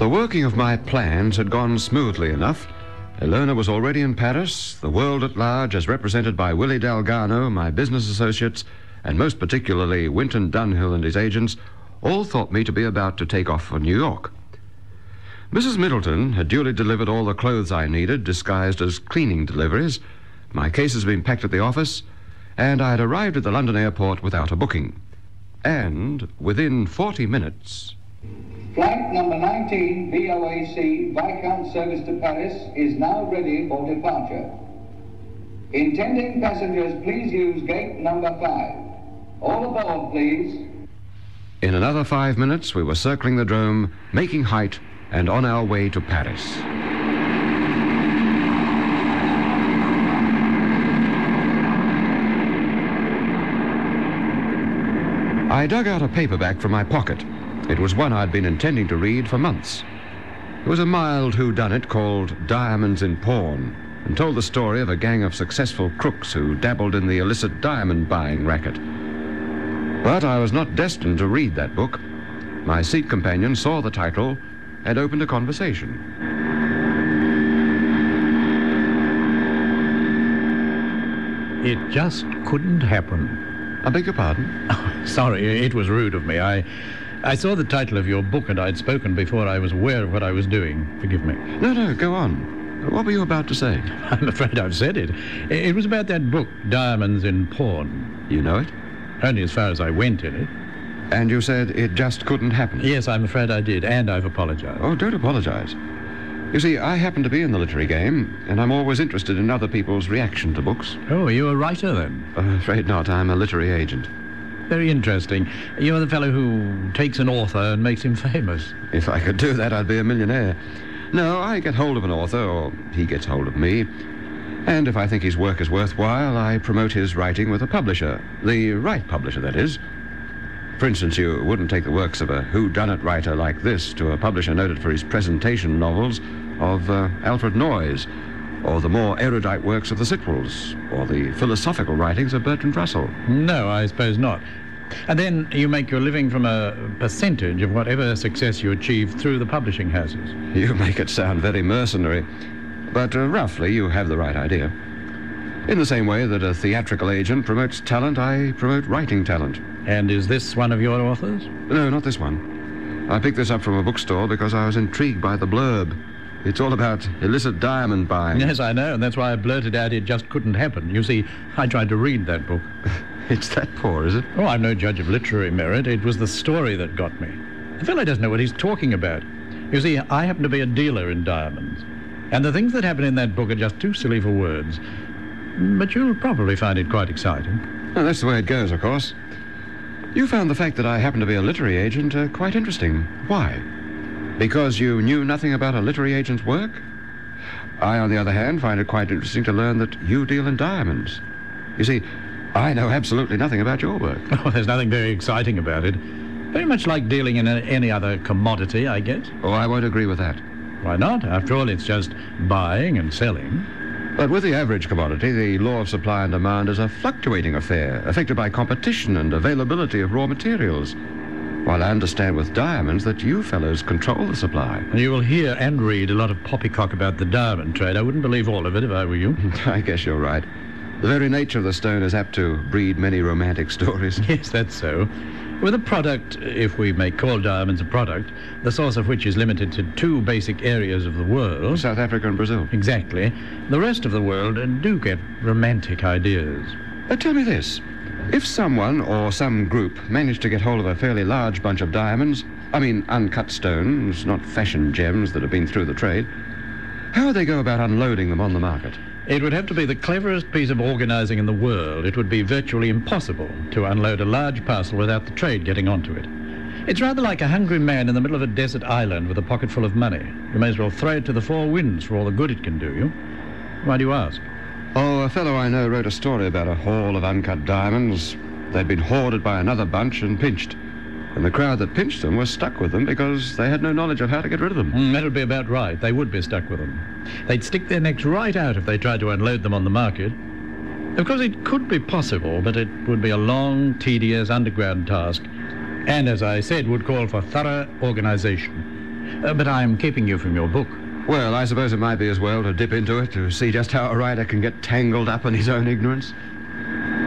The working of my plans had gone smoothly enough. Ilona was already in Paris. The world at large, as represented by Willie Delgado, my business associates, and most particularly Winton Dunhill and his agents, all thought me to be about to take off for New York. Mrs. Middleton had duly delivered all the clothes I needed, disguised as cleaning deliveries. My cases had been packed at the office, and I had arrived at the London airport without a booking. And within 40 minutes... Flight number 19, VOAC, Viscount service to Paris, is now ready for departure. Intending passengers, please use gate number 5. All aboard, please. In another 5 minutes, we were circling the Drôme, making height, and on our way to Paris. I dug out a paperback from my pocket. It was one I'd been intending to read for months. It was a mild whodunit called Diamonds in Pawn, and told the story of a gang of successful crooks who dabbled in the illicit diamond buying racket. But I was not destined to read that book. My seat companion saw the title and opened a conversation. It just couldn't happen. I beg your pardon? Oh, sorry, it was rude of me. I saw the title of your book and I'd spoken before I was aware of what I was doing. Forgive me. No, go on. What were you about to say? I'm afraid I've said it. It was about that book, Diamonds in Pawn. You know it? Only as far as I went in it. And you said it just couldn't happen? Yes, I'm afraid I did, and I've apologized. Oh, don't apologize. You see, I happen to be in the literary game, and I'm always interested in other people's reaction to books. Oh, are you a writer, then? Afraid not. I'm a literary agent. Very interesting. You're the fellow who takes an author and makes him famous. If I could do that, I'd be a millionaire. No, I get hold of an author, or he gets hold of me. And if I think his work is worthwhile, I promote his writing with a publisher. The right publisher, that is. For instance, you wouldn't take the works of a whodunit writer like this to a publisher noted for his presentation novels of Alfred Noyes, or the more erudite works of the Sitwells, or the philosophical writings of Bertrand Russell. No, I suppose not. And then you make your living from a percentage of whatever success you achieve through the publishing houses. You make it sound very mercenary, but roughly you have the right idea. In the same way that a theatrical agent promotes talent, I promote writing talent. And is this one of your authors? No, not this one. I picked this up from a bookstore because I was intrigued by the blurb. It's all about illicit diamond buying. Yes, I know, and that's why I blurted out it just couldn't happen. You see, I tried to read that book. It's that poor, is it? Oh, I'm no judge of literary merit. It was the story that got me. The fellow doesn't know what he's talking about. You see, I happen to be a dealer in diamonds, and the things that happen in that book are just too silly for words. But you'll probably find it quite exciting. Well, that's the way it goes, of course. You found the fact that I happen to be a literary agent quite interesting. Why? Because you knew nothing about a literary agent's work? I, on the other hand, find it quite interesting to learn that you deal in diamonds. You see, I know absolutely nothing about your work. Oh, there's nothing very exciting about it. Very much like dealing in any other commodity, I guess. Oh, I won't agree with that. Why not? After all, it's just buying and selling. But with the average commodity, the law of supply and demand is a fluctuating affair, affected by competition and availability of raw materials. While I understand with diamonds that you fellows control the supply. You will hear and read a lot of poppycock about the diamond trade. I wouldn't believe all of it if I were you. I guess you're right. The very nature of the stone is apt to breed many romantic stories. Yes, that's so. With a product, if we may call diamonds a product, the source of which is limited to two basic areas of the world... South Africa and Brazil. Exactly. The rest of the world do get romantic ideas. Tell me this. If someone or some group managed to get hold of a fairly large bunch of diamonds, I mean uncut stones, not fashion gems that have been through the trade, how would they go about unloading them on the market? It would have to be the cleverest piece of organizing in the world. It would be virtually impossible to unload a large parcel without the trade getting onto it. It's rather like a hungry man in the middle of a desert island with a pocket full of money. You may as well throw it to the four winds for all the good it can do you. Why do you ask? Oh, a fellow I know wrote a story about a haul of uncut diamonds. They'd been hoarded by another bunch and pinched. And the crowd that pinched them was stuck with them because they had no knowledge of how to get rid of them. That would be about right. They would be stuck with them. They'd stick their necks right out if they tried to unload them on the market. Of course, it could be possible, but it would be a long, tedious, underground task. And, as I said, would call for thorough organization. But I am keeping you from your book. Well, I suppose it might be as well to dip into it to see just how a writer can get tangled up in his own ignorance.